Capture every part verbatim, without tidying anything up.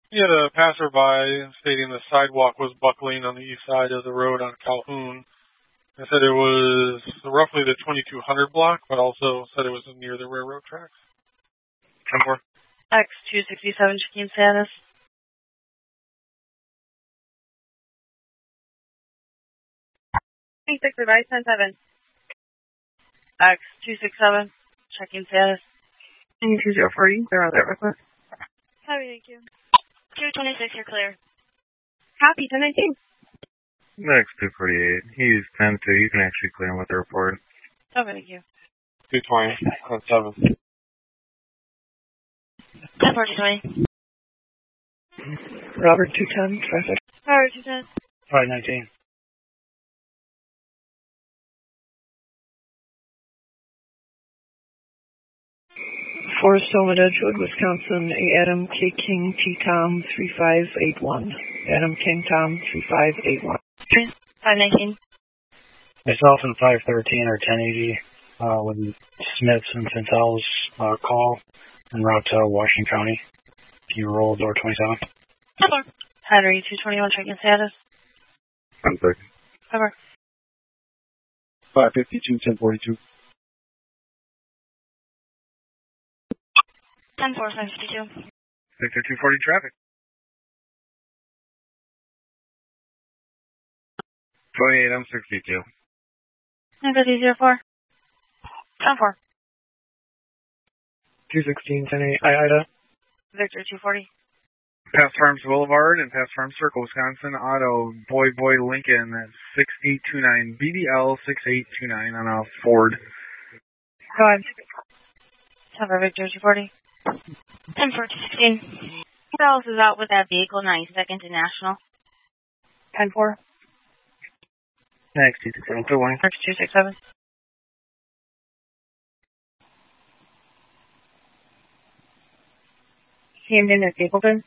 He had a passerby stating the sidewalk was buckling on the east side of the road on Calhoun. They said it was roughly the twenty-two hundred block, but also said it was near the railroad tracks. ten four. X two sixty-seven, checking status. six advice, ten seven. X two sixty-seven, checking status. two zero four zero, clear out that request. Copy, thank you. two twenty-six, you're clear. Copy, ten nineteen. X two forty-eight, he's ten two, you can actually clear him with the report. Copy, thank you. two twenty, ten seven. ten four, two twenty. Robert two ten, traffic. Robert two ten. five nineteen. Forest Home at Edgewood, Wisconsin, Adam K. King T. Tom three five eight one. Adam King Tom three five eight one. five nineteen. Myself and five thirteen or ten eighty uh, with Smiths and Centel's uh, call en route to Washington County. Can you roll door twenty-seven? Cover. Henry two twenty-one, checking status. One second. Cover. five fifty-two, ten forty-two. ten four, five fifty-two. Victor two forty traffic. twenty-eight, I'm sixty-two. fifty zero four. ten four. two sixteen, ten eight, I Ida. Victor two forty. Past Farms Boulevard and Past Farms Circle, Wisconsin, auto Boy Boy Lincoln, sixty twenty-nine, B D L six eight two nine on a Ford. Go ahead. Cover, Victor two forty. ten four, two sixteen. Who else is out with that vehicle? ninety-second to National. ten four. X two sixty-seven, two one. X two sixty-seven. Camden at Stapleton.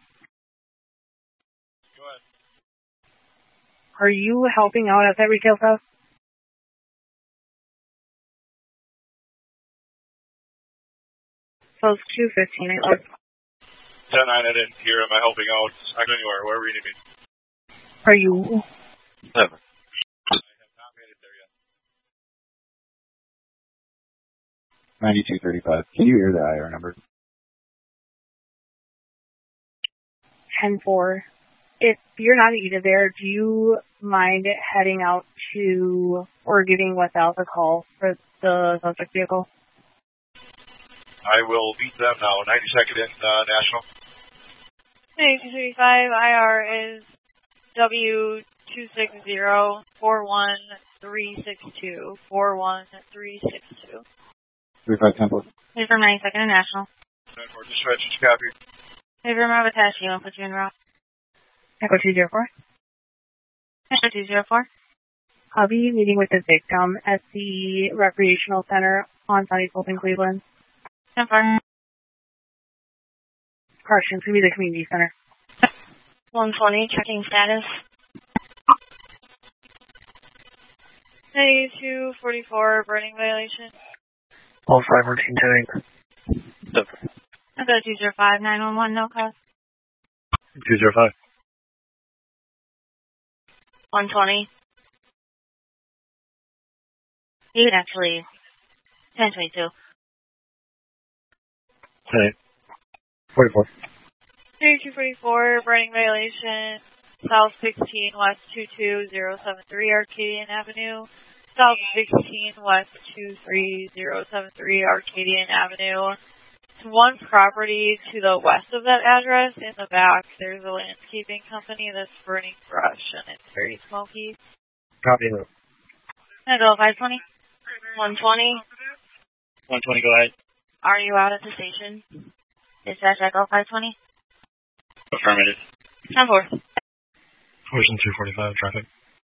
Go ahead. Are you helping out at that retail house? Close two fifteen. ten nine, I didn't hear. Am I helping out? I go anywhere, wherever you need me. Are you? Never. I have not made it there yet. ninety-two thirty-five. Can you hear the I R number? ten four. If you're not either there, do you mind heading out to or giving West Alpha a call for the suspect vehicle? I will beat them now. ninety-second in uh, National. ninety-two thirty-five, I R is W two six zero, four one three six two. four one three six two. thirty-five Temple. Hey, from ninety-second National. ten four, dispatch, copy. Hey, from Rabbitashi, I'll put you in route. Echo two zero four. Echo two zero four. I'll be meeting with the victim at the Recreational Center on Sunny Slope in Cleveland. ten four. Corrections, to be the community center. one twenty, checking status. ninety-two forty-four, burning violation. All five fourteen, ten eight. I've got two zero five, nine one one, no cause. two zero five. one twenty. You can actually, ten twenty-two. ten eight. forty-four. ninety-two forty-four, burning violation. South sixteen, West two two zero seven three, Arcadian Avenue. South sixteen, West two three zero seven three, Arcadian Avenue. It's one property to the west of that address. In the back, there's a landscaping company that's burning brush, and it's very smoky. Copy that. Can I go five twenty? one twenty. one twenty, go ahead. Are you out at the station? Dispatch Echo five twenty? Affirmative. ten four. Ocean two forty-five, traffic.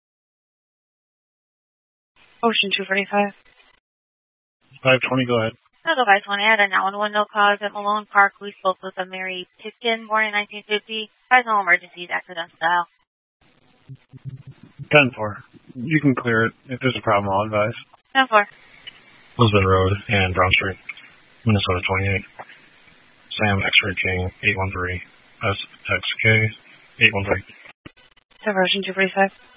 Ocean two forty-five. five twenty, go ahead. Echo five twenty. I had a nine one one no cause at Malone Park. We spoke with a Mary Pitkin, born in nineteen fifty. Five no emergencies, accident style. ten four. You can clear it. If there's a problem, I'll advise. ten four. Lisbon Road and Brown Street, Minnesota twenty-eight. Sam X-Ray King, eight one three. S X K eight one three. Diversion two forty-five.